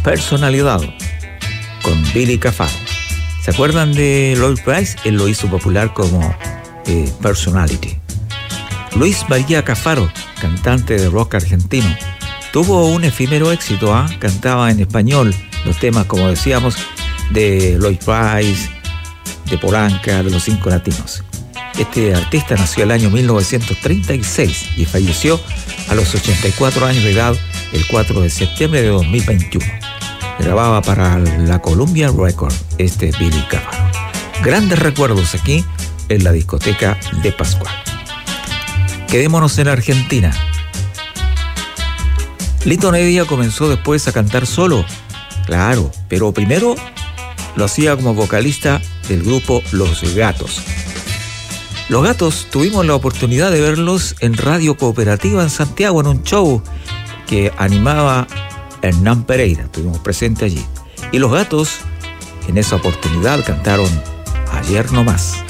Personalidad, con Billy Cafaro. ¿Se acuerdan de Lloyd Price? Él lo hizo popular como Personality. Luis María Cafaro, cantante de rock argentino, tuvo un efímero éxito, cantaba en español los temas, como decíamos, de Lloyd Price, de Polanca, de los Cinco Latinos. Este artista nació el año 1936 y falleció a los 84 años de edad el 4 de septiembre de 2021. Grababa para la Columbia Record Billy Cafaro. Grandes recuerdos aquí en la discoteca de Pascual. Quedémonos en Argentina. Lito Nevia comenzó después a cantar solo, claro, pero primero lo hacía como vocalista del grupo Los Gatos. Los Gatos tuvimos la oportunidad de verlos en Radio Cooperativa en Santiago, en un show que animaba Hernán Pereira. Estuvimos presentes allí. Y Los Gatos en esa oportunidad cantaron Ayer No Más.